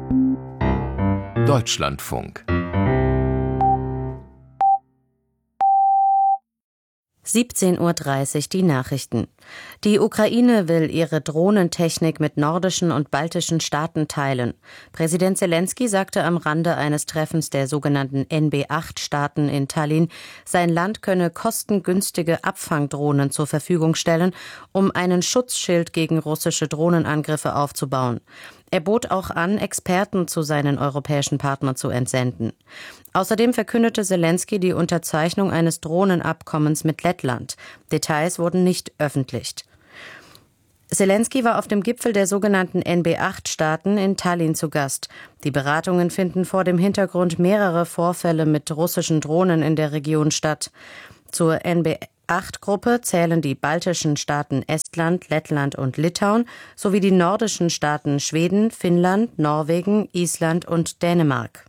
Deutschlandfunk 17:30 Uhr die Nachrichten. Die Ukraine will ihre Drohnentechnik mit nordischen und baltischen Staaten teilen. Präsident Selenskyj sagte am Rande eines Treffens der sogenannten NB8-Staaten in Tallinn, sein Land könne kostengünstige Abfangdrohnen zur Verfügung stellen, um einen Schutzschild gegen russische Drohnenangriffe aufzubauen. Er bot auch an, Experten zu seinen europäischen Partnern zu entsenden. Außerdem verkündete Selenskyj die Unterzeichnung eines Drohnenabkommens mit Lettland. Details wurden nicht öffentlich. Selenskyj war auf dem Gipfel der sogenannten NB8-Staaten in Tallinn zu Gast. Die Beratungen finden vor dem Hintergrund mehrerer Vorfälle mit russischen Drohnen in der Region statt. Zur NB8-Gruppe zählen die baltischen Staaten Estland, Lettland und Litauen sowie die nordischen Staaten Schweden, Finnland, Norwegen, Island und Dänemark.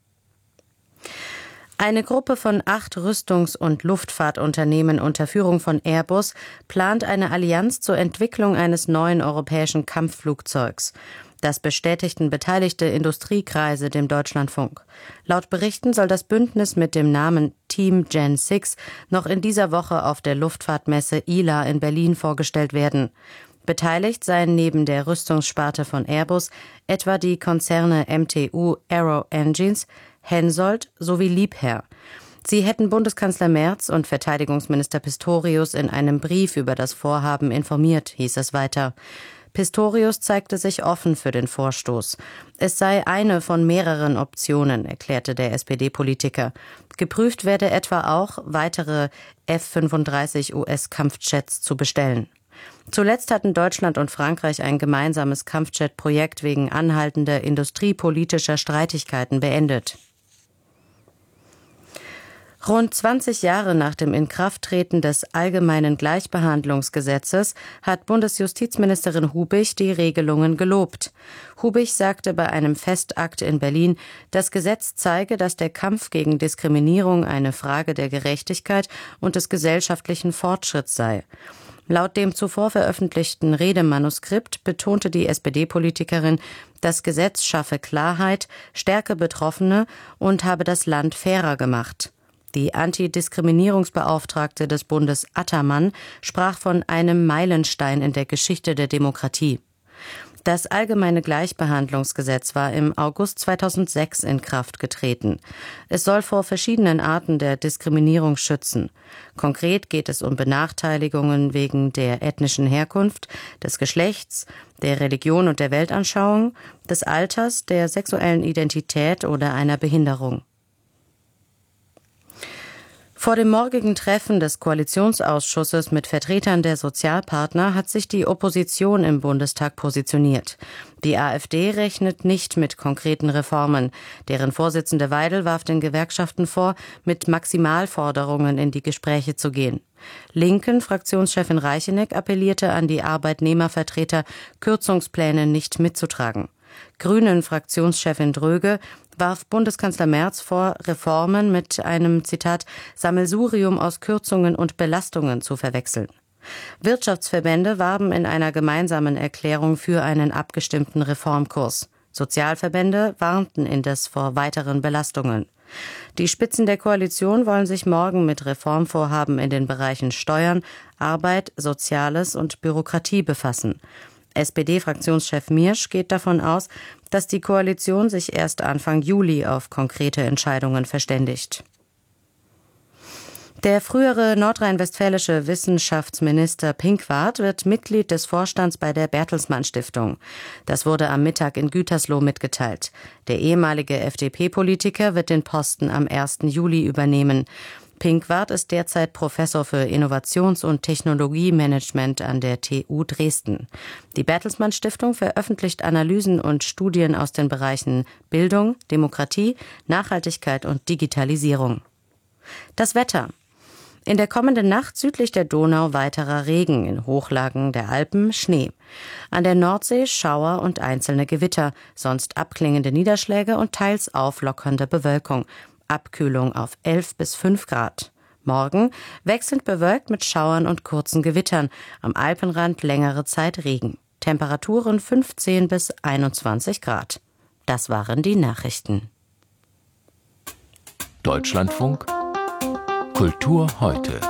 Eine Gruppe von 8 Rüstungs- und Luftfahrtunternehmen unter Führung von Airbus plant eine Allianz zur Entwicklung eines neuen europäischen Kampfflugzeugs. Das bestätigten beteiligte Industriekreise dem Deutschlandfunk. Laut Berichten soll das Bündnis mit dem Namen Team Gen 6 noch in dieser Woche auf der Luftfahrtmesse ILA in Berlin vorgestellt werden. Beteiligt seien neben der Rüstungssparte von Airbus etwa die Konzerne MTU Aero Engines, Hensoldt sowie Liebherr. Sie hätten Bundeskanzler Merz und Verteidigungsminister Pistorius in einem Brief über das Vorhaben informiert, hieß es weiter. Pistorius zeigte sich offen für den Vorstoß. Es sei eine von mehreren Optionen, erklärte der SPD-Politiker. Geprüft werde etwa auch, weitere F-35 US-Kampfjets zu bestellen. Zuletzt hatten Deutschland und Frankreich ein gemeinsames Kampfjet-Projekt wegen anhaltender industriepolitischer Streitigkeiten beendet. Rund 20 Jahre nach dem Inkrafttreten des Allgemeinen Gleichbehandlungsgesetzes hat Bundesjustizministerin Hubich die Regelungen gelobt. Hubich sagte bei einem Festakt in Berlin, das Gesetz zeige, dass der Kampf gegen Diskriminierung eine Frage der Gerechtigkeit und des gesellschaftlichen Fortschritts sei. Laut dem zuvor veröffentlichten Redemanuskript betonte die SPD-Politikerin, das Gesetz schaffe Klarheit, stärke Betroffene und habe das Land fairer gemacht. Die Antidiskriminierungsbeauftragte des Bundes Attermann sprach von einem Meilenstein in der Geschichte der Demokratie. Das Allgemeine Gleichbehandlungsgesetz war im August 2006 in Kraft getreten. Es soll vor verschiedenen Arten der Diskriminierung schützen. Konkret geht es um Benachteiligungen wegen der ethnischen Herkunft, des Geschlechts, der Religion und der Weltanschauung, des Alters, der sexuellen Identität oder einer Behinderung. Vor dem morgigen Treffen des Koalitionsausschusses mit Vertretern der Sozialpartner hat sich die Opposition im Bundestag positioniert. Die AfD rechnet nicht mit konkreten Reformen. Deren Vorsitzende Weidel warf den Gewerkschaften vor, mit Maximalforderungen in die Gespräche zu gehen. Linken Fraktionschefin Reicheneck appellierte an die Arbeitnehmervertreter, Kürzungspläne nicht mitzutragen. Grünen Fraktionschefin Dröge warf Bundeskanzler Merz vor, Reformen mit einem, Zitat, Sammelsurium aus Kürzungen und Belastungen zu verwechseln. Wirtschaftsverbände warben in einer gemeinsamen Erklärung für einen abgestimmten Reformkurs. Sozialverbände warnten indes vor weiteren Belastungen. Die Spitzen der Koalition wollen sich morgen mit Reformvorhaben in den Bereichen Steuern, Arbeit, Soziales und Bürokratie befassen. SPD-Fraktionschef Miersch geht davon aus, dass die Koalition sich erst Anfang Juli auf konkrete Entscheidungen verständigt. Der frühere nordrhein-westfälische Wissenschaftsminister Pinkwart wird Mitglied des Vorstands bei der Bertelsmann Stiftung. Das wurde am Mittag in Gütersloh mitgeteilt. Der ehemalige FDP-Politiker wird den Posten am 1. Juli übernehmen. Pinkwart ist derzeit Professor für Innovations- und Technologiemanagement an der TU Dresden. Die Bertelsmann Stiftung veröffentlicht Analysen und Studien aus den Bereichen Bildung, Demokratie, Nachhaltigkeit und Digitalisierung. Das Wetter. In der kommenden Nacht südlich der Donau weiterer Regen, in Hochlagen der Alpen Schnee. An der Nordsee Schauer und einzelne Gewitter, sonst abklingende Niederschläge und teils auflockernde Bewölkung. Abkühlung auf 11 bis 5 Grad. Morgen wechselnd bewölkt mit Schauern und kurzen Gewittern. Am Alpenrand längere Zeit Regen. Temperaturen 15 bis 21 Grad. Das waren die Nachrichten. Deutschlandfunk Kultur heute.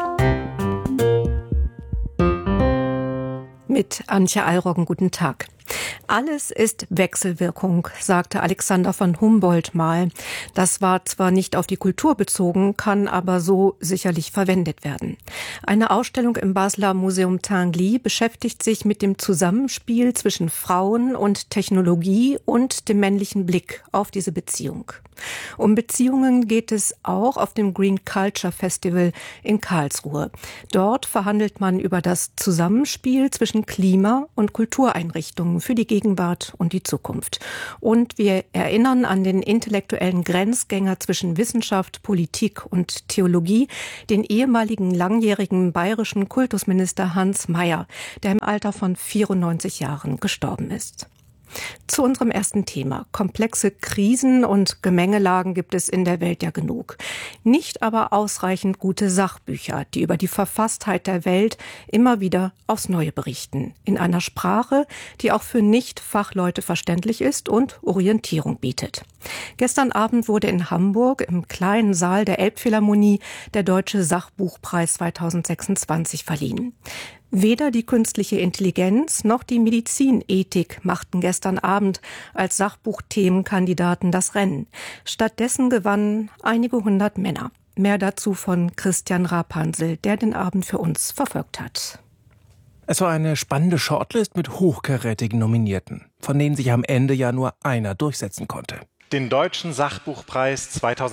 Mit Antje Alroggen, guten Tag. Alles ist Wechselwirkung, sagte Alexander von Humboldt mal. Das war zwar nicht auf die Kultur bezogen, kann aber so sicherlich verwendet werden. Eine Ausstellung im Basler Museum Tinguely beschäftigt sich mit dem Zusammenspiel zwischen Frauen und Technologie und dem männlichen Blick auf diese Beziehung. Um Beziehungen geht es auch auf dem Green Culture Festival in Karlsruhe. Dort verhandelt man über das Zusammenspiel zwischen Klima- und Kultureinrichtungen für die Gegenwart und die Zukunft. Und wir erinnern an den intellektuellen Grenzgänger zwischen Wissenschaft, Politik und Theologie, den ehemaligen langjährigen bayerischen Kultusminister Hans Mayer, der im Alter von 94 Jahren gestorben ist. Zu unserem ersten Thema. Komplexe Krisen und Gemengelagen gibt es in der Welt ja genug. Nicht aber ausreichend gute Sachbücher, die über die Verfasstheit der Welt immer wieder aufs Neue berichten. In einer Sprache, die auch für Nicht-Fachleute verständlich ist und Orientierung bietet. Gestern Abend wurde in Hamburg im kleinen Saal der Elbphilharmonie der Deutsche Sachbuchpreis 2026 verliehen. Weder die künstliche Intelligenz noch die Medizinethik machten gestern Abend als Sachbuchthemenkandidaten das Rennen. Stattdessen gewannen einige hundert Männer. Mehr dazu von Christian Rapansel, der den Abend für uns verfolgt hat. Es war eine spannende Shortlist mit hochkarätigen Nominierten, von denen sich am Ende ja nur einer durchsetzen konnte. Den Deutschen Sachbuchpreis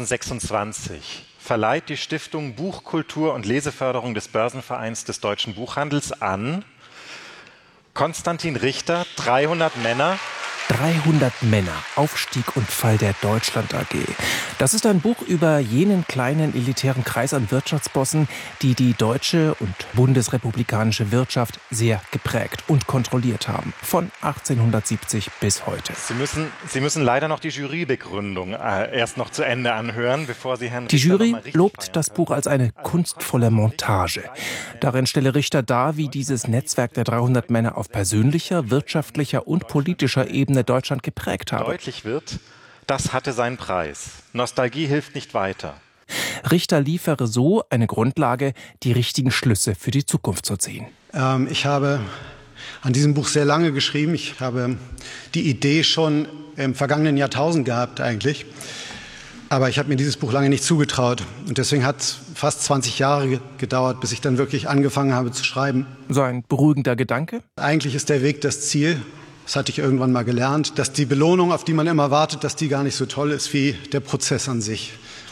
2026 verleiht die Stiftung Buchkultur und Leseförderung des Börsenvereins des Deutschen Buchhandels an Konstantin Richter, 300 Männer. 300 Männer, Aufstieg und Fall der Deutschland AG. Das ist ein Buch über jenen kleinen elitären Kreis an Wirtschaftsbossen, die die deutsche und bundesrepublikanische Wirtschaft sehr geprägt und kontrolliert haben. Von 1870 bis heute. Sie müssen leider noch die Jurybegründung erst noch zu Ende anhören, bevor Sie Herrn Richter. Die Jury lobt das Buch als eine kunstvolle Montage. Darin stelle Richter dar, wie dieses Netzwerk der 300 Männer auf persönlicher, wirtschaftlicher und politischer Ebene Deutschland geprägt habe. Deutlich wird, das hatte seinen Preis. Nostalgie hilft nicht weiter. Richter liefere so eine Grundlage, die richtigen Schlüsse für die Zukunft zu ziehen. Ich habe an diesem Buch sehr lange geschrieben. Ich habe die Idee schon im vergangenen Jahrtausend gehabt eigentlich. Aber ich habe mir dieses Buch lange nicht zugetraut. Und deswegen hat es fast 20 Jahre gedauert, bis ich dann wirklich angefangen habe zu schreiben. So ein beruhigender Gedanke? Eigentlich ist der Weg das Ziel. Das hatte ich irgendwann mal gelernt, dass die Belohnung, auf die man immer wartet, dass die gar nicht so toll ist wie der Prozess an sich.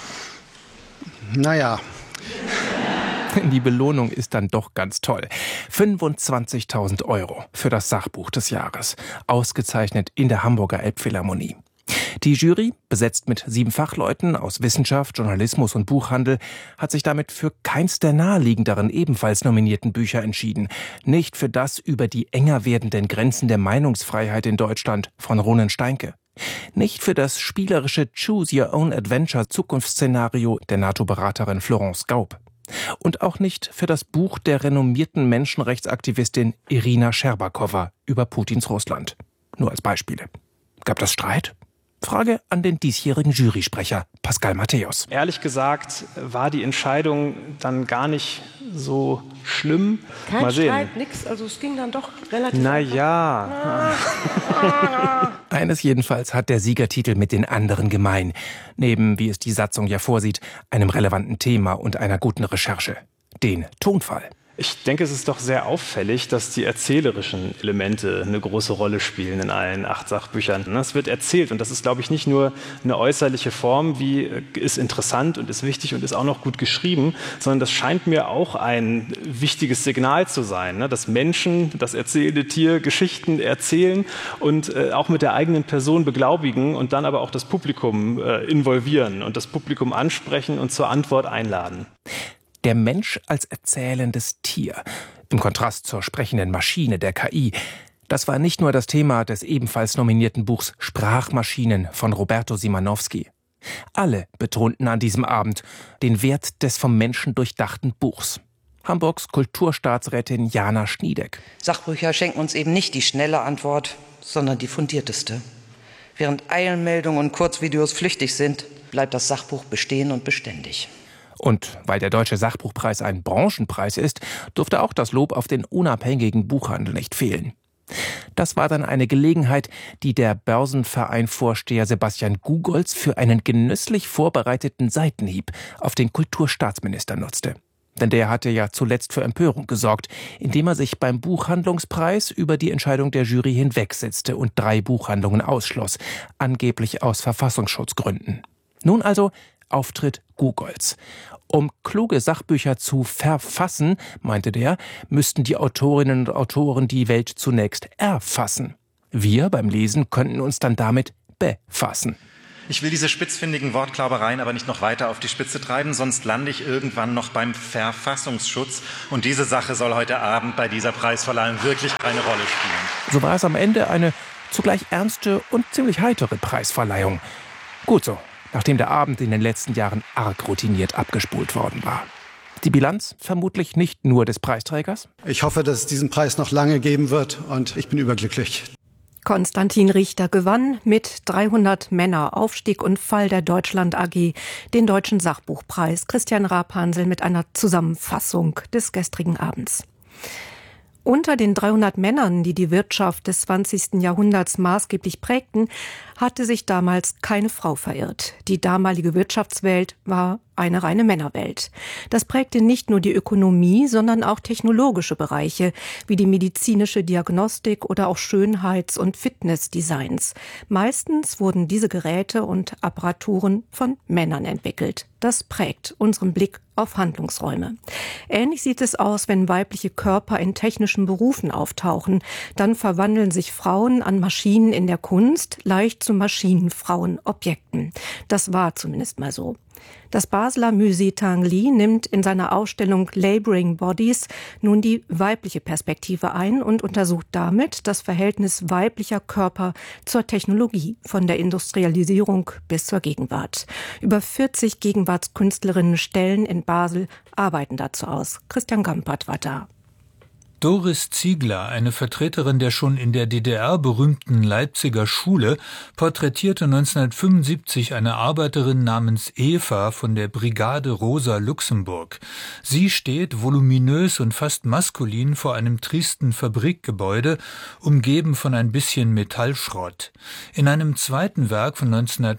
Naja. Die Belohnung ist dann doch ganz toll. 25.000 € für das Sachbuch des Jahres. Ausgezeichnet in der Hamburger Elbphilharmonie. Die Jury, besetzt mit 7 Fachleuten aus Wissenschaft, Journalismus und Buchhandel, hat sich damit für keins der naheliegenderen ebenfalls nominierten Bücher entschieden. Nicht für das über die enger werdenden Grenzen der Meinungsfreiheit in Deutschland von Ronen Steinke. Nicht für das spielerische Choose Your Own Adventure Zukunftsszenario der NATO-Beraterin Florence Gaub. Und auch nicht für das Buch der renommierten Menschenrechtsaktivistin Irina Scherbakowa über Putins Russland. Nur als Beispiele. Gab das Streit? Frage an den diesjährigen Jurysprecher Pascal Matthäus. Ehrlich gesagt war die Entscheidung dann gar nicht so schlimm. Kein Streit, nix. Also es ging dann doch relativ. Naja. Eines jedenfalls hat der Siegertitel mit den anderen gemein. Neben, wie es die Satzung ja vorsieht, einem relevanten Thema und einer guten Recherche. Den Tonfall. Ich denke, es ist doch sehr auffällig, dass die erzählerischen Elemente eine große Rolle spielen in allen 8 Sachbüchern. Es wird erzählt und das ist, glaube ich, nicht nur eine äußerliche Form, wie ist interessant und ist wichtig und ist auch noch gut geschrieben, sondern das scheint mir auch ein wichtiges Signal zu sein, dass Menschen, das erzählende Tier, Geschichten erzählen und auch mit der eigenen Person beglaubigen und dann aber auch das Publikum involvieren und das Publikum ansprechen und zur Antwort einladen. Der Mensch als erzählendes Tier, im Kontrast zur sprechenden Maschine der KI. Das war nicht nur das Thema des ebenfalls nominierten Buchs Sprachmaschinen von Roberto Simanowski. Alle betonten an diesem Abend den Wert des vom Menschen durchdachten Buchs. Hamburgs Kulturstaatsrätin Jana Schniedeck. Sachbücher schenken uns eben nicht die schnelle Antwort, sondern die fundierteste. Während Eilmeldungen und Kurzvideos flüchtig sind, bleibt das Sachbuch bestehen und beständig. Und weil der Deutsche Sachbuchpreis ein Branchenpreis ist, durfte auch das Lob auf den unabhängigen Buchhandel nicht fehlen. Das war dann eine Gelegenheit, die der Börsenverein-Vorsteher Sebastian Gugolz für einen genüsslich vorbereiteten Seitenhieb auf den Kulturstaatsminister nutzte. Denn der hatte ja zuletzt für Empörung gesorgt, indem er sich beim Buchhandlungspreis über die Entscheidung der Jury hinwegsetzte und 3 Buchhandlungen ausschloss, angeblich aus Verfassungsschutzgründen. Nun also Auftritt Gugolz. Um kluge Sachbücher zu verfassen, meinte der, müssten die Autorinnen und Autoren die Welt zunächst erfassen. Wir beim Lesen könnten uns dann damit befassen. Ich will diese spitzfindigen Wortklaubereien aber nicht noch weiter auf die Spitze treiben, sonst lande ich irgendwann noch beim Verfassungsschutz. Und diese Sache soll heute Abend bei dieser Preisverleihung wirklich keine Rolle spielen. So war es am Ende eine zugleich ernste und ziemlich heitere Preisverleihung. Gut so, nachdem der Abend in den letzten Jahren arg routiniert abgespult worden war. Die Bilanz vermutlich nicht nur des Preisträgers. Ich hoffe, dass es diesen Preis noch lange geben wird und ich bin überglücklich. Konstantin Richter gewann mit 300 Männer Aufstieg und Fall der Deutschland AG den Deutschen Sachbuchpreis. Christian Rapansel mit einer Zusammenfassung des gestrigen Abends. Unter den 300 Männern, die die Wirtschaft des 20. Jahrhunderts maßgeblich prägten, hatte sich damals keine Frau verirrt. Die damalige Wirtschaftswelt war eine reine Männerwelt. Das prägte nicht nur die Ökonomie, sondern auch technologische Bereiche wie die medizinische Diagnostik oder auch Schönheits- und Fitnessdesigns. Meistens wurden diese Geräte und Apparaturen von Männern entwickelt. Das prägt unseren Blick auf Handlungsräume. Ähnlich sieht es aus, wenn weibliche Körper in technischen Berufen auftauchen. Dann verwandeln sich Frauen an Maschinen in der Kunst leicht zu Maschinenfrauenobjekten. Das war zumindest mal so. Das Basler Musée Tinguely nimmt in seiner Ausstellung Laboring Bodies nun die weibliche Perspektive ein und untersucht damit das Verhältnis weiblicher Körper zur Technologie, von der Industrialisierung bis zur Gegenwart. Über 40 Gegenwartskünstlerinnen stellen in Basel Arbeiten dazu aus. Christian Gampert war da. Doris Ziegler, eine Vertreterin der schon in der DDR berühmten Leipziger Schule, porträtierte 1975 eine Arbeiterin namens Eva von der Brigade Rosa Luxemburg. Sie steht voluminös und fast maskulin vor einem tristen Fabrikgebäude, umgeben von ein bisschen Metallschrott. In einem zweiten Werk von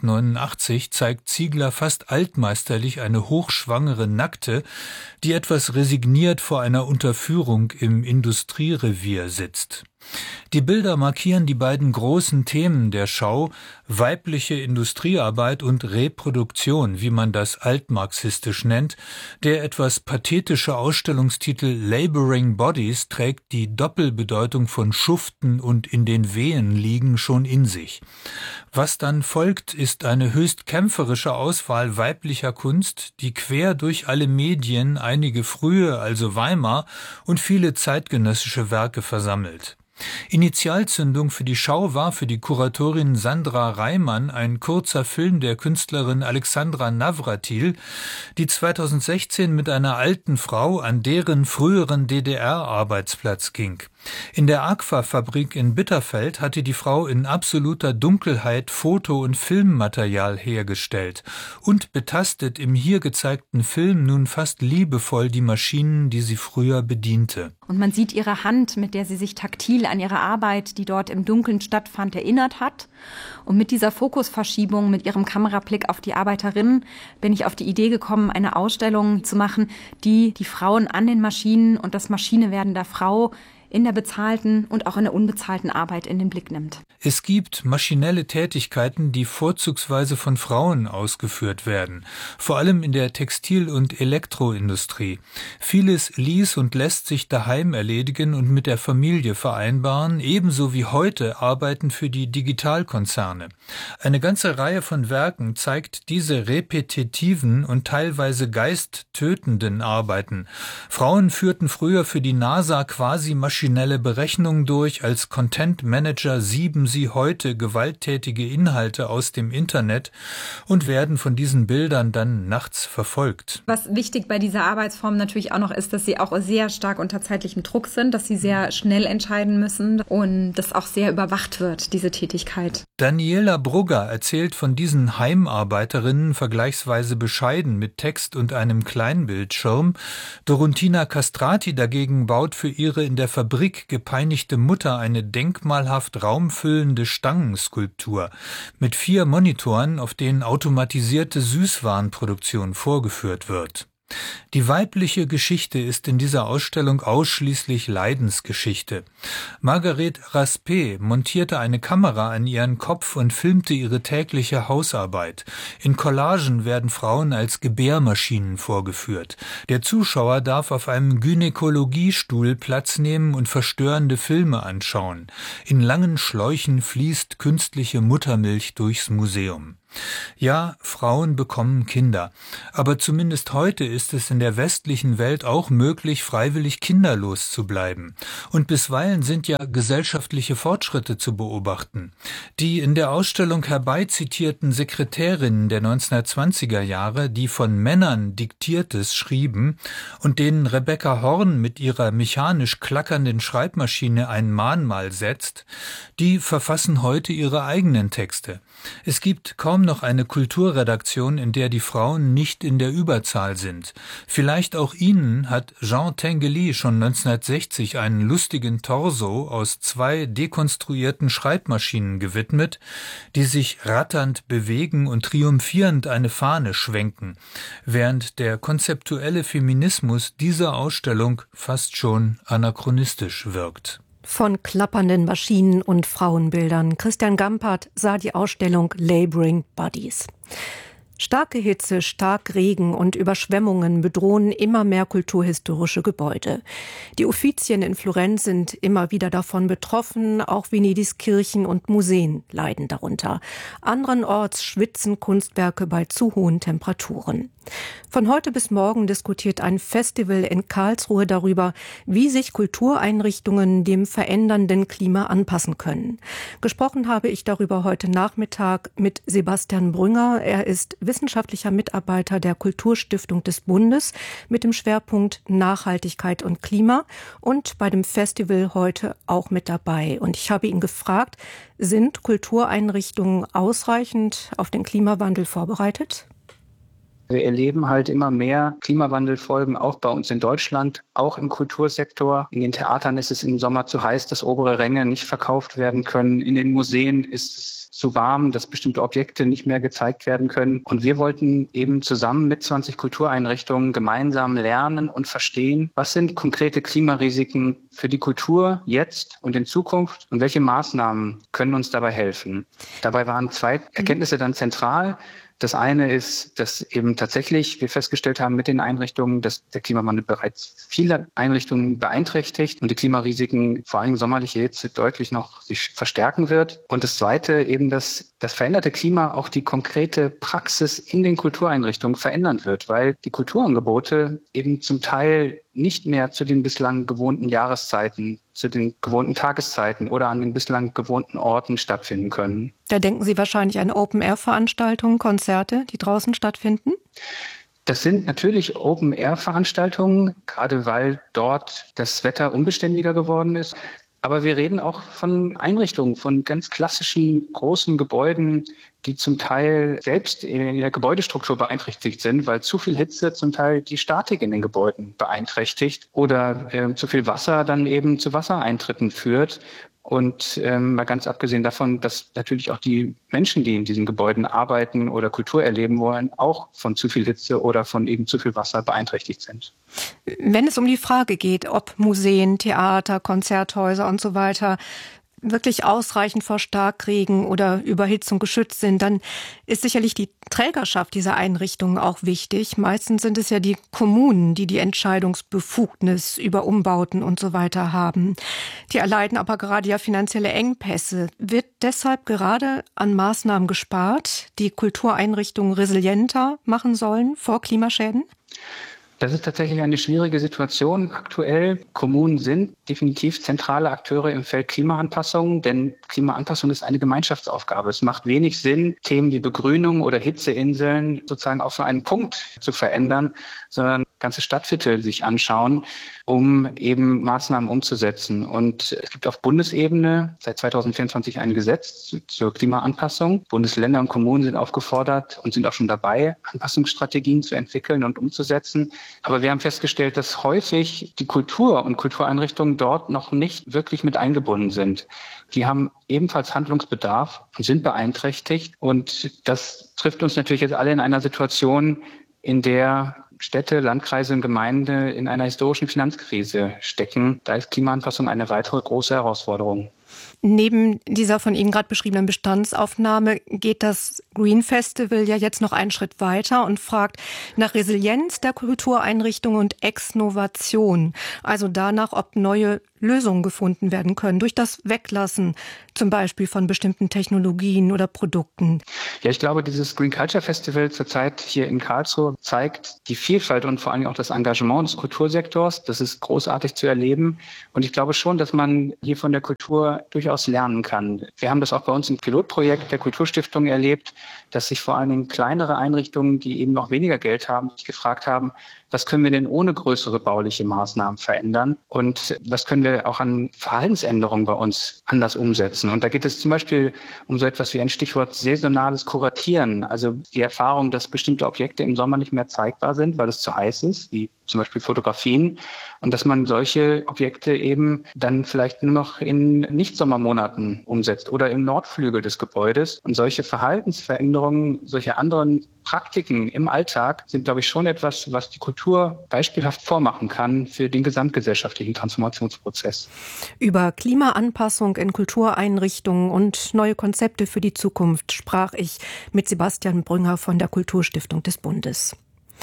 1989 zeigt Ziegler fast altmeisterlich eine hochschwangere Nackte, die etwas resigniert vor einer Unterführung im Industrierevier sitzt. Die Bilder markieren die beiden großen Themen der Schau, weibliche Industriearbeit und Reproduktion, wie man das altmarxistisch nennt. Der etwas pathetische Ausstellungstitel Laboring Bodies trägt die Doppelbedeutung von Schuften und in den Wehen liegen schon in sich. Was dann folgt, ist eine höchst kämpferische Auswahl weiblicher Kunst, die quer durch alle Medien, einige frühe, also Weimar, und viele zeitgenössische Werke versammelt. Initialzündung für die Schau war für die Kuratorin Sandra Reimann ein kurzer Film der Künstlerin Alexandra Navratil, die 2016 mit einer alten Frau an deren früheren DDR-Arbeitsplatz ging. In der Agfa-Fabrik in Bitterfeld hatte die Frau in absoluter Dunkelheit Foto- und Filmmaterial hergestellt und betastet im hier gezeigten Film nun fast liebevoll die Maschinen, die sie früher bediente. Und man sieht ihre Hand, mit der sie sich taktil an ihre Arbeit, die dort im Dunkeln stattfand, erinnert hat. Und mit dieser Fokusverschiebung, mit ihrem Kamerablick auf die Arbeiterinnen, bin ich auf die Idee gekommen, eine Ausstellung zu machen, die die Frauen an den Maschinen und das Maschinewerden der Frau in der bezahlten und auch in der unbezahlten Arbeit in den Blick nimmt. Es gibt maschinelle Tätigkeiten, die vorzugsweise von Frauen ausgeführt werden, vor allem in der Textil- und Elektroindustrie. Vieles ließ und lässt sich daheim erledigen und mit der Familie vereinbaren, ebenso wie heute Arbeiten für die Digitalkonzerne. Eine ganze Reihe von Werken zeigt diese repetitiven und teilweise geisttötenden Arbeiten. Frauen führten früher für die NASA quasi maschinelle maschinelle Berechnungen durch. Als Content Manager sieben sie heute gewalttätige Inhalte aus dem Internet und werden von diesen Bildern dann nachts verfolgt. Was wichtig bei dieser Arbeitsform natürlich auch noch ist, dass sie auch sehr stark unter zeitlichem Druck sind, dass sie sehr schnell entscheiden müssen und dass auch sehr überwacht wird, diese Tätigkeit. Daniela Brugger erzählt von diesen Heimarbeiterinnen vergleichsweise bescheiden mit Text und einem Kleinbildschirm. Dorontina Castrati dagegen baut für ihre in der Fabrik gepeinigte Mutter eine denkmalhaft raumfüllende Stangenskulptur mit 4 Monitoren, auf denen automatisierte Süßwarenproduktion vorgeführt wird. Die weibliche Geschichte ist in dieser Ausstellung ausschließlich Leidensgeschichte. Marguerite Raspe montierte eine Kamera an ihren Kopf und filmte ihre tägliche Hausarbeit. In Collagen werden Frauen als Gebärmaschinen vorgeführt. Der Zuschauer darf auf einem Gynäkologiestuhl Platz nehmen und verstörende Filme anschauen. In langen Schläuchen fließt künstliche Muttermilch durchs Museum. Ja, Frauen bekommen Kinder. Aber zumindest heute ist es in der westlichen Welt auch möglich, freiwillig kinderlos zu bleiben. Und bisweilen sind ja gesellschaftliche Fortschritte zu beobachten. Die in der Ausstellung herbeizitierten Sekretärinnen der 1920er Jahre, die von Männern Diktiertes schrieben und denen Rebecca Horn mit ihrer mechanisch klackernden Schreibmaschine ein Mahnmal setzt, die verfassen heute ihre eigenen Texte. Es gibt kaum noch eine Kulturredaktion, in der die Frauen nicht in der Überzahl sind. Vielleicht auch ihnen hat Jean Tinguely schon 1960 einen lustigen Torso aus 2 dekonstruierten Schreibmaschinen gewidmet, die sich ratternd bewegen und triumphierend eine Fahne schwenken, während der konzeptuelle Feminismus dieser Ausstellung fast schon anachronistisch wirkt. Von klappernden Maschinen und Frauenbildern. Christian Gampert sah die Ausstellung Laboring Bodies. Starke Hitze, Starkregen und Überschwemmungen bedrohen immer mehr kulturhistorische Gebäude. Die Uffizien in Florenz sind immer wieder davon betroffen, auch Venedigs Kirchen und Museen leiden darunter. Anderenorts schwitzen Kunstwerke bei zu hohen Temperaturen. Von heute bis morgen diskutiert ein Festival in Karlsruhe darüber, wie sich Kultureinrichtungen dem verändernden Klima anpassen können. Gesprochen habe ich darüber heute Nachmittag mit Sebastian Brünger. Er ist wissenschaftlicher Mitarbeiter der Kulturstiftung des Bundes mit dem Schwerpunkt Nachhaltigkeit und Klima und bei dem Festival heute auch mit dabei. Und ich habe ihn gefragt, sind Kultureinrichtungen ausreichend auf den Klimawandel vorbereitet? Wir erleben halt immer mehr Klimawandelfolgen, auch bei uns in Deutschland, auch im Kultursektor. In den Theatern ist es im Sommer zu heiß, dass obere Ränge nicht verkauft werden können. In den Museen ist es zu warm, dass bestimmte Objekte nicht mehr gezeigt werden können. Und wir wollten eben zusammen mit 20 Kultureinrichtungen gemeinsam lernen und verstehen, was sind konkrete Klimarisiken für die Kultur jetzt und in Zukunft und welche Maßnahmen können uns dabei helfen. Dabei waren 2 Erkenntnisse dann zentral. Das eine ist, dass eben tatsächlich wir festgestellt haben mit den Einrichtungen, dass der Klimawandel bereits viele Einrichtungen beeinträchtigt und die Klimarisiken, vor allem sommerliche Hitze, deutlich noch sich verstärken wird. Und das zweite eben, dass das veränderte Klima auch die konkrete Praxis in den Kultureinrichtungen verändern wird, weil die Kulturangebote eben zum Teil nicht mehr zu den bislang gewohnten Jahreszeiten, zu den gewohnten Tageszeiten oder an den bislang gewohnten Orten stattfinden können. Da denken Sie wahrscheinlich an Open-Air-Veranstaltungen, Konzerte, die draußen stattfinden? Das sind natürlich Open-Air-Veranstaltungen, gerade weil dort das Wetter unbeständiger geworden ist. Aber wir reden auch von Einrichtungen, von ganz klassischen großen Gebäuden, die zum Teil selbst in der Gebäudestruktur beeinträchtigt sind, weil zu viel Hitze zum Teil die Statik in den Gebäuden beeinträchtigt oder zu viel Wasser dann eben zu Wassereintritten führt. Und mal ganz abgesehen davon, dass natürlich auch die Menschen, die in diesen Gebäuden arbeiten oder Kultur erleben wollen, auch von zu viel Hitze oder von eben zu viel Wasser beeinträchtigt sind. Wenn es um die Frage geht, ob Museen, Theater, Konzerthäuser und so weiter wirklich ausreichend vor Starkregen oder Überhitzung geschützt sind, dann ist sicherlich die Trägerschaft dieser Einrichtungen auch wichtig. Meistens sind es ja die Kommunen, die die Entscheidungsbefugnis über Umbauten und so weiter haben. Die erleiden aber gerade ja finanzielle Engpässe. Wird deshalb gerade an Maßnahmen gespart, die Kultureinrichtungen resilienter machen sollen vor Klimaschäden? Das ist tatsächlich eine schwierige Situation aktuell. Kommunen sind definitiv zentrale Akteure im Feld Klimaanpassung, denn Klimaanpassung ist eine Gemeinschaftsaufgabe. Es macht wenig Sinn, Themen wie Begrünung oder Hitzeinseln sozusagen auf so einen Punkt zu verändern, sondern ganze Stadtviertel sich anschauen, um eben Maßnahmen umzusetzen. Und es gibt auf Bundesebene seit 2024 ein Gesetz zur Klimaanpassung. Bundesländer und Kommunen sind aufgefordert und sind auch schon dabei, Anpassungsstrategien zu entwickeln und umzusetzen. Aber wir haben festgestellt, dass häufig die Kultur und Kultureinrichtungen dort noch nicht wirklich mit eingebunden sind. Die haben ebenfalls Handlungsbedarf und sind beeinträchtigt. Und das trifft uns natürlich jetzt alle in einer Situation, in der Städte, Landkreise und Gemeinden in einer historischen Finanzkrise stecken. Da ist Klimaanpassung eine weitere große Herausforderung. Neben dieser von Ihnen gerade beschriebenen Bestandsaufnahme geht das Green Festival ja jetzt noch einen Schritt weiter und fragt nach Resilienz der Kultureinrichtungen und Exnovation. Also danach, ob neue Lösungen gefunden werden können durch das Weglassen zum Beispiel von bestimmten Technologien oder Produkten. Ja, ich glaube, dieses Green Culture Festival zurzeit hier in Karlsruhe zeigt die Vielfalt und vor allem auch das Engagement des Kultursektors. Das ist großartig zu erleben. Und ich glaube schon, dass man hier von der Kultur durchaus lernen kann. Wir haben das auch bei uns im Pilotprojekt der Kulturstiftung erlebt, dass sich vor allen Dingen kleinere Einrichtungen, die eben noch weniger Geld haben, sich gefragt haben, was können wir denn ohne größere bauliche Maßnahmen verändern und was können wir auch an Verhaltensänderungen bei uns anders umsetzen. Und da geht es zum Beispiel um so etwas wie ein Stichwort saisonales Kuratieren, also die Erfahrung, dass bestimmte Objekte im Sommer nicht mehr zeigbar sind, weil es zu heiß ist, wie zum Beispiel Fotografien, und dass man solche Objekte eben dann vielleicht nur noch in Nicht-Sommermonaten umsetzt oder im Nordflügel des Gebäudes. Und solche Verhaltensveränderungen, solche anderen Praktiken im Alltag sind, glaube ich, schon etwas, was die Kultur beispielhaft vormachen kann für den gesamtgesellschaftlichen Transformationsprozess. Über Klimaanpassung in Kultureinrichtungen und neue Konzepte für die Zukunft sprach ich mit Sebastian Brünger von der Kulturstiftung des Bundes.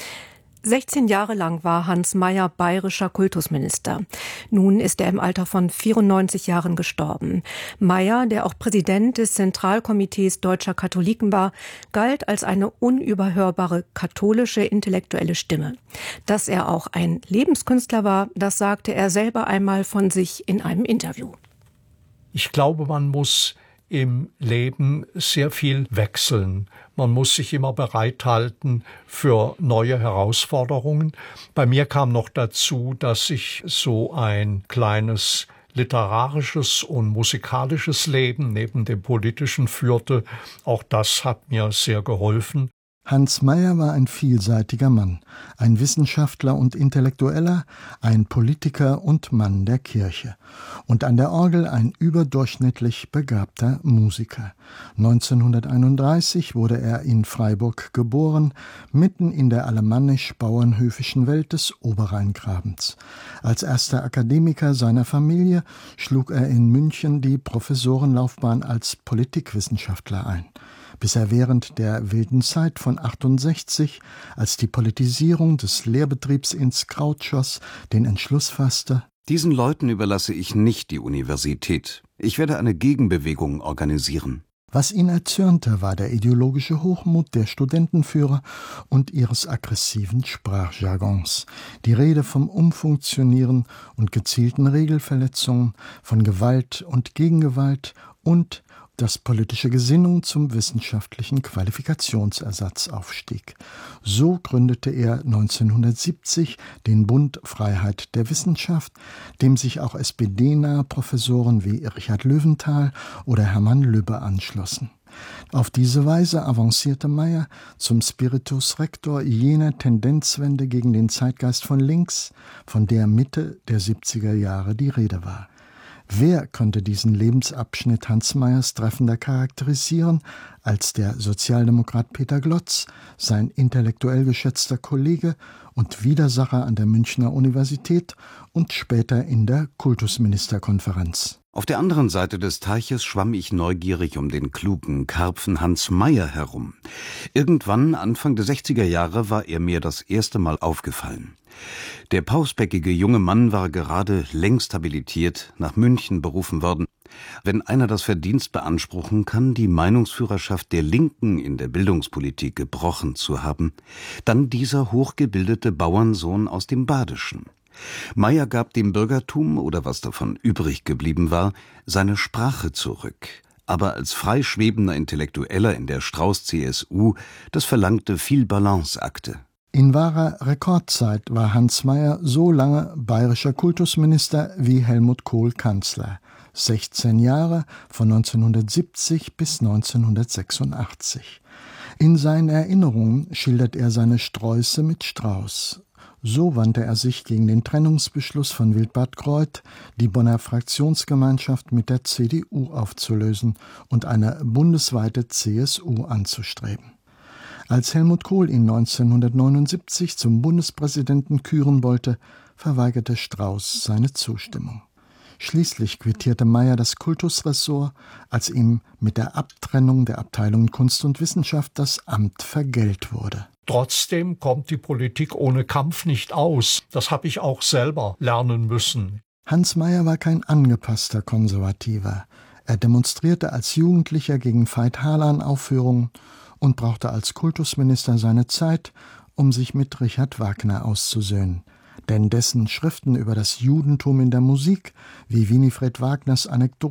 16 Jahre lang war Hans Mayer bayerischer Kultusminister. Nun ist er im Alter von 94 Jahren gestorben. Mayer, der auch Präsident des Zentralkomitees Deutscher Katholiken war, galt als eine unüberhörbare katholische intellektuelle Stimme. Dass er auch ein Lebenskünstler war, das sagte er selber einmal von sich in einem Interview. Ich glaube, man muss im Leben sehr viel wechseln. Man muss sich immer bereithalten für neue Herausforderungen. Bei mir kam noch dazu, dass ich so ein kleines literarisches und musikalisches Leben neben dem politischen führte. Auch das hat mir sehr geholfen. Hans Mayer war ein vielseitiger Mann, ein Wissenschaftler und Intellektueller, ein Politiker und Mann der Kirche und an der Orgel ein überdurchschnittlich begabter Musiker. 1931 wurde er in Freiburg geboren, mitten in der alemannisch-bauernhöfischen Welt des Oberrheingrabens. Als erster Akademiker seiner Familie schlug er in München die Professorenlaufbahn als Politikwissenschaftler ein, bis er während der wilden Zeit von 68, als die Politisierung des Lehrbetriebs ins Kraut schoss, den Entschluss fasste: Diesen Leuten überlasse ich nicht die Universität. Ich werde eine Gegenbewegung organisieren. Was ihn erzürnte, war der ideologische Hochmut der Studentenführer und ihres aggressiven Sprachjargons. Die Rede vom Umfunktionieren und gezielten Regelverletzungen, von Gewalt und Gegengewalt und dass politische Gesinnung zum wissenschaftlichen Qualifikationsersatz aufstieg. So gründete er 1970 den Bund Freiheit der Wissenschaft, dem sich auch SPD-nahe Professoren wie Richard Löwenthal oder Hermann Lübbe anschlossen. Auf diese Weise avancierte Mayer zum Spiritus Rector jener Tendenzwende gegen den Zeitgeist von links, von der Mitte der 70er Jahre die Rede war. Wer konnte diesen Lebensabschnitt Hans Mayers treffender charakterisieren als der Sozialdemokrat Peter Glotz, sein intellektuell geschätzter Kollege und Widersacher an der Münchner Universität und später in der Kultusministerkonferenz. Auf der anderen Seite des Teiches schwamm ich neugierig um den klugen Karpfen Hans Mayer herum. Irgendwann, Anfang der 60er Jahre, war er mir das erste Mal aufgefallen. Der pausbäckige junge Mann war gerade längst habilitiert, nach München berufen worden. Wenn einer das Verdienst beanspruchen kann, die Meinungsführerschaft der Linken in der Bildungspolitik gebrochen zu haben, dann dieser hochgebildete Bauernsohn aus dem Badischen. Meyer gab dem Bürgertum, oder was davon übrig geblieben war, seine Sprache zurück, aber als freischwebender Intellektueller in der Strauß-CSU, das verlangte viel Balanceakte. In wahrer Rekordzeit war Hans Meyer so lange bayerischer Kultusminister wie Helmut Kohl Kanzler. 16 Jahre, von 1970 bis 1986. In seinen Erinnerungen schildert er seine Sträuße mit Strauß. So wandte er sich gegen den Trennungsbeschluss von Wildbad Kreuth, die Bonner Fraktionsgemeinschaft mit der CDU aufzulösen und eine bundesweite CSU anzustreben. Als Helmut Kohl ihn 1979 zum Bundespräsidenten küren wollte, verweigerte Strauß seine Zustimmung. Schließlich quittierte Meyer das Kultusressort, als ihm mit der Abtrennung der Abteilungen Kunst und Wissenschaft das Amt vergällt wurde. Trotzdem kommt die Politik ohne Kampf nicht aus. Das habe ich auch selber lernen müssen. Hans Meyer war kein angepasster Konservativer. Er demonstrierte als Jugendlicher gegen Veit-Harlan-Aufführungen und brauchte als Kultusminister seine Zeit, um sich mit Richard Wagner auszusöhnen. Denn dessen Schriften über das Judentum in der Musik, wie Winifred Wagners Anekdoten